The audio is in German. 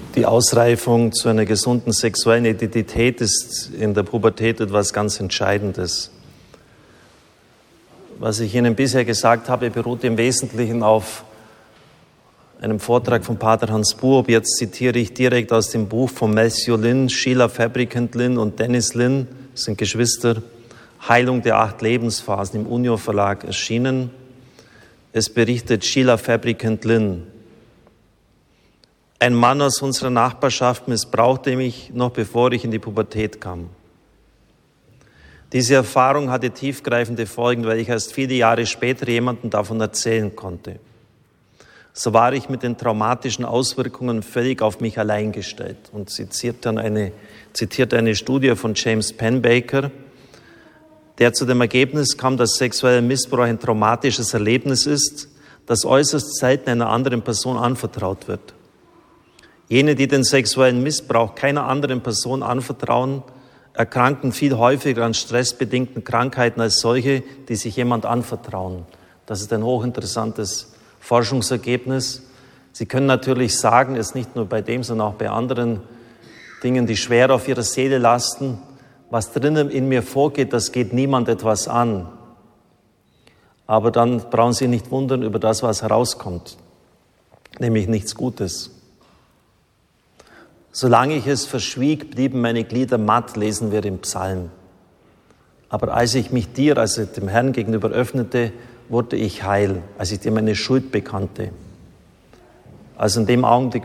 Die Ausreifung zu einer gesunden sexuellen Identität ist in der Pubertät etwas ganz Entscheidendes. Was ich Ihnen bisher gesagt habe, beruht im Wesentlichen auf einem Vortrag von Pater Hans Buob. Jetzt zitiere ich direkt aus dem Buch von Matthew Lynn, Sheila Fabricant Lynn und Dennis Lynn, das sind Geschwister, Heilung der 8 Lebensphasen im Unio Verlag erschienen. Es berichtet Sheila Fabricant Lynn: Ein Mann aus unserer Nachbarschaft missbrauchte mich, noch bevor ich in die Pubertät kam. Diese Erfahrung hatte tiefgreifende Folgen, weil ich erst viele Jahre später jemandem davon erzählen konnte. So war ich mit den traumatischen Auswirkungen völlig auf mich allein gestellt. Und zitiert eine Studie von James Penbaker, der zu dem Ergebnis kam, dass sexueller Missbrauch ein traumatisches Erlebnis ist, das äußerst selten einer anderen Person anvertraut wird. Jene, die den sexuellen Missbrauch keiner anderen Person anvertrauen, erkranken viel häufiger an stressbedingten Krankheiten als solche, die sich jemand anvertrauen. Das ist ein hochinteressantes Forschungsergebnis. Sie können natürlich sagen, es nicht nur bei dem, sondern auch bei anderen Dingen, die schwer auf Ihrer Seele lasten, was drinnen in mir vorgeht, das geht niemand etwas an. Aber dann brauchen Sie nicht wundern über das, was herauskommt, nämlich nichts Gutes. Solange ich es verschwieg, blieben meine Glieder matt, lesen wir im Psalm. Aber als ich mich dir, also dem Herrn gegenüber öffnete, wurde ich heil, als ich dir meine Schuld bekannte. Also in dem Augenblick